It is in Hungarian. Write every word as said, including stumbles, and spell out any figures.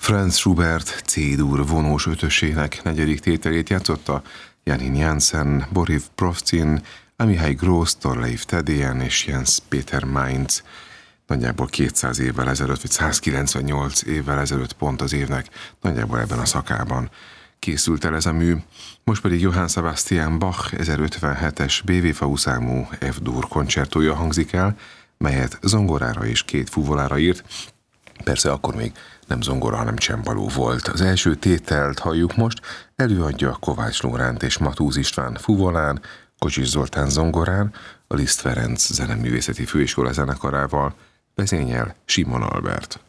Franz Schubert C-dur vonós ötösének negyedik tételét játszotta Janine Jansen, Boris Provcin, Amihai Gross, Thorleif Thedéen és Jens Peter Mainz. Nagyjából kétszáz évvel ezelőtt, vagy százkilencvennyolc évvel ezelőtt pont az évnek, nagyjából ebben a szakában készült el ez a mű. Most pedig Johann Sebastian Bach ezerötvenhetes bé vé-fau számú F-dur koncertója hangzik el, melyet zongorára és két fuvolára írt. Persze akkor még nem zongora, hanem csembaló volt. Az első tételt halljuk most, előadja Kovács Lóránt és Matúz István fuvolán, Kocsis Zoltán zongorán, a Liszt Ferenc Zeneművészeti Főiskola zenekarával, vezényel Simon Albert.